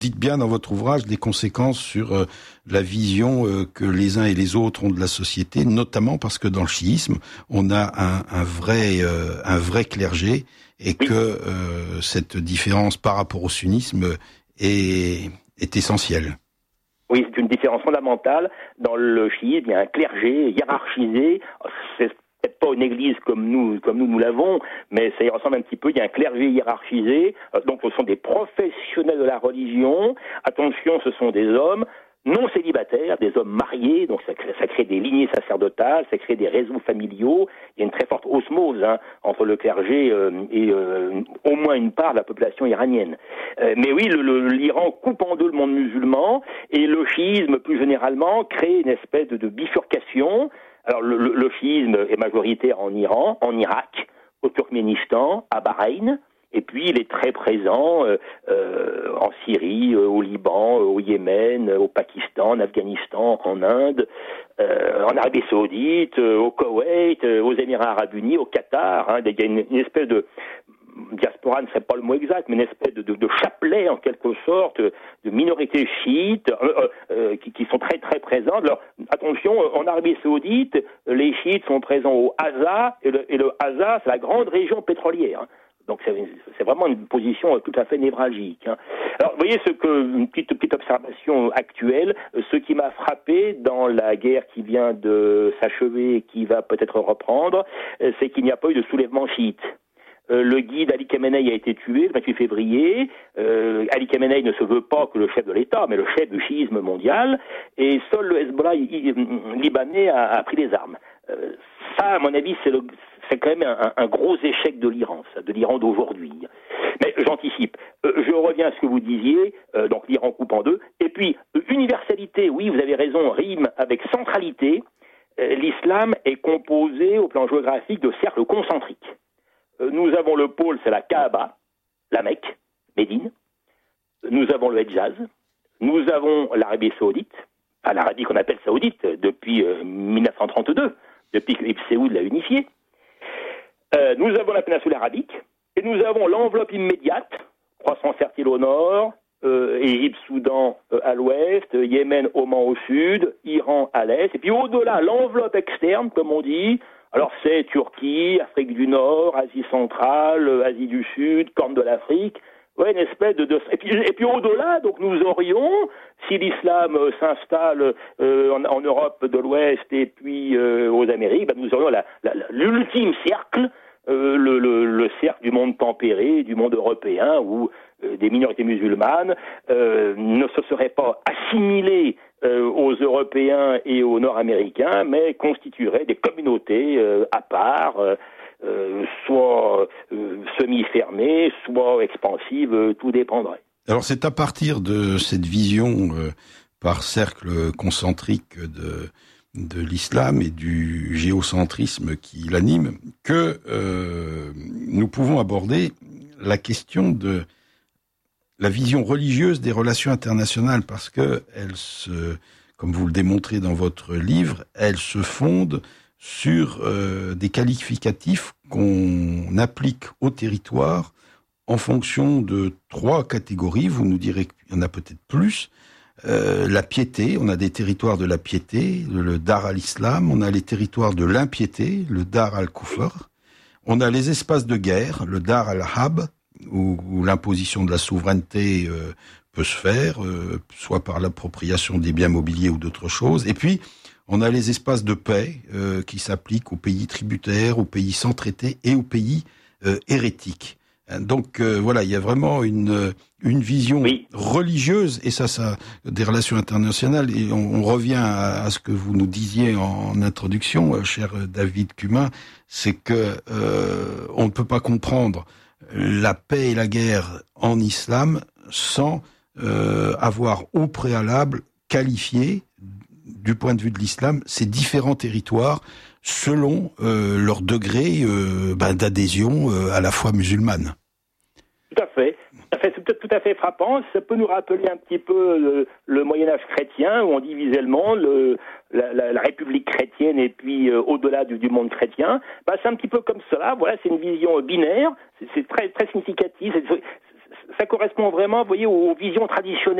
dites bien dans votre ouvrage des conséquences sur la vision que les uns et les autres ont de la société, notamment parce que dans le chiisme, on a un vrai clergé et que cette différence par rapport au sunnisme est essentielle. Oui, c'est une différence fondamentale. Dans le chiisme, il y a un clergé hiérarchisé. C'est peut-être pas une église comme nous l'avons, mais ça y ressemble un petit peu. Il y a un clergé hiérarchisé. Donc, ce sont des professionnels de la religion. Attention, ce sont des hommes non célibataires, des hommes mariés. Donc, ça crée des lignées sacerdotales, ça crée des réseaux familiaux. Il y a une très forte osmose entre le clergé et au moins une part de la population iranienne. Mais oui, l'Iran coupe en deux le monde musulman et le chiisme, plus généralement, crée une espèce de bifurcation. Alors, le chiisme est majoritaire en Iran, en Irak, au Turkménistan, à Bahreïn, et puis il est très présent en Syrie, au Liban, au Yémen, au Pakistan, en Afghanistan, en Inde, en Arabie Saoudite, au Koweït, aux Émirats Arabes Unis, au Qatar. Il y a une espèce de diaspora, ne serait pas le mot exact, mais une espèce de chapelet en quelque sorte de minorités chiites qui sont très très présentes. Alors attention, en Arabie Saoudite, les chiites sont présents au Haza et le Haza, c'est la grande région pétrolière. Donc c'est vraiment une position tout à fait névralgique. Alors vous voyez une petite observation actuelle, ce qui m'a frappé dans la guerre qui vient de s'achever et qui va peut-être reprendre, c'est qu'il n'y a pas eu de soulèvement chiite. Le guide Ali Khamenei a été tué le 28 février. Ali Khamenei ne se veut pas que le chef de l'État, mais le chef du chiisme mondial. Et seul le Hezbollah libanais a pris les armes. Ça, à mon avis, c'est quand même un gros échec de l'Iran, de l'Iran d'aujourd'hui. Mais j'anticipe. Je reviens à ce que vous disiez. Donc l'Iran coupe en deux. Et puis, universalité, oui, vous avez raison, rime avec centralité. L'islam est composé au plan géographique de cercles concentriques. Nous avons le pôle, c'est la Kaaba, la Mecque, Médine. Nous avons le Hedjaz. Nous avons l'Arabie Saoudite, enfin l'Arabie qu'on appelle Saoudite depuis 1932, depuis que Ibn Saoud l'a unifiée. Nous avons la péninsule arabique. Et nous avons l'enveloppe immédiate, croissance fertile au nord, Égypte, Soudan à l'ouest, Yémen, Oman au sud, Iran à l'est. Et puis au-delà, l'enveloppe externe, comme on dit. Alors c'est Turquie, Afrique du Nord, Asie centrale, Asie du Sud, Corne de l'Afrique. Ouais, une espèce de... Et puis au-delà, donc nous aurions, si l'islam s'installe en Europe de l'Ouest et puis aux Amériques, nous aurions l'ultime cercle, le cercle du monde tempéré, du monde européen, où des minorités musulmanes ne se seraient pas assimilées aux Européens et aux Nord-Américains, mais constitueraient des communautés à part, soit semi-fermées, soit expansives, tout dépendrait. Alors c'est à partir de cette vision par cercle concentrique de l'islam et du géocentrisme qui l'anime que nous pouvons aborder la question de la vision religieuse des relations internationales, parce que comme vous le démontrez dans votre livre, elle se fonde sur des qualificatifs qu'on applique au territoire en fonction de 3 catégories. Vous nous direz qu'il y en a peut-être plus. La piété, on a des territoires de la piété, le Dar al-Islam, on a les territoires de l'impiété, le Dar al-Kufr, on a les espaces de guerre, le Dar al-Hab, où l'imposition de la souveraineté peut se faire, soit par l'appropriation des biens mobiliers ou d'autres choses. Et puis, on a les espaces de paix qui s'appliquent aux pays tributaires, aux pays sans traité et aux pays hérétiques. Donc voilà, il y a vraiment une vision religieuse, et ça des relations internationales. Et on revient à ce que vous nous disiez en introduction, cher David Cumin, c'est que on ne peut pas comprendre la paix et la guerre en islam sans avoir au préalable qualifié, du point de vue de l'islam, ces différents territoires selon leur degré d'adhésion à la foi musulmane. Tout à fait. C'est tout à fait frappant. Ça peut nous rappeler un petit peu le Moyen-Âge chrétien, où on dit visuellement la République chrétienne et puis au-delà du monde chrétien. C'est un petit peu comme cela. Voilà, c'est une vision binaire. C'est très, très significatif. ça correspond vraiment, vous voyez, aux visions traditionnelles